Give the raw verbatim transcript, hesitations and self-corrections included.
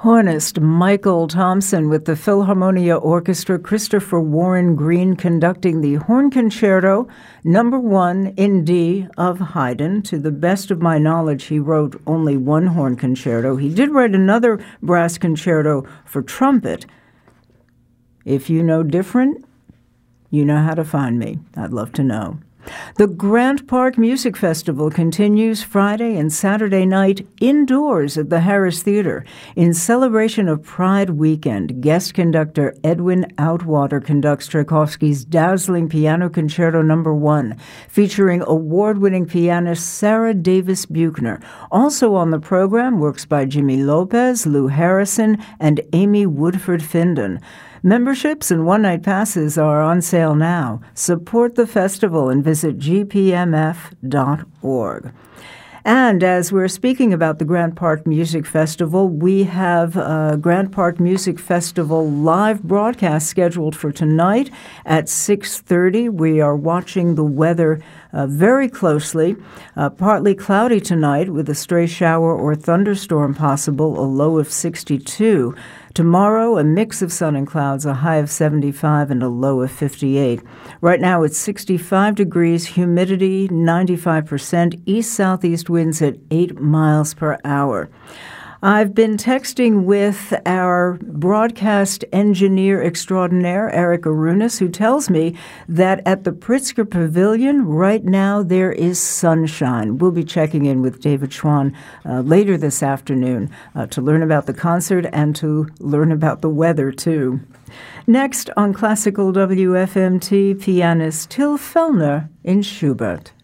Hornist Michael Thompson with the Philharmonia Orchestra, Christopher Warren Green conducting the Horn Concerto, number one in D of Haydn. To the best of my knowledge, he wrote only one horn concerto. He did write another brass concerto for trumpet. If you know different, you know how to find me. I'd love to know. The Grant Park Music Festival continues Friday and Saturday night indoors at the Harris Theater. In celebration of Pride Weekend, guest conductor Edwin Outwater conducts Tchaikovsky's dazzling Piano Concerto number one, featuring award-winning pianist Sarah Davis Buchner. Also on the program, works by Jimmy Lopez, Lou Harrison, and Amy Woodford Findon. Memberships and one-night passes are on sale now. Support the festival and visit g p m f dot org. And as we're speaking about the Grant Park Music Festival, we have a Grant Park Music Festival live broadcast scheduled for tonight at six thirty. We are watching the weather uh, very closely. Uh, partly cloudy tonight with a stray shower or thunderstorm possible, a low of sixty-two. Tomorrow, a mix of sun and clouds, a high of seventy-five and a low of fifty-eight. Right now, it's sixty-five degrees, humidity ninety-five percent, east-southeast winds at eight miles per hour. I've been texting with our broadcast engineer extraordinaire, Eric Arunas, who tells me that at the Pritzker Pavilion right now there is sunshine. We'll be checking in with David Schwann uh, later this afternoon uh, to learn about the concert and to learn about the weather, too. Next on Classical W F M T, pianist Till Fellner in Schubert.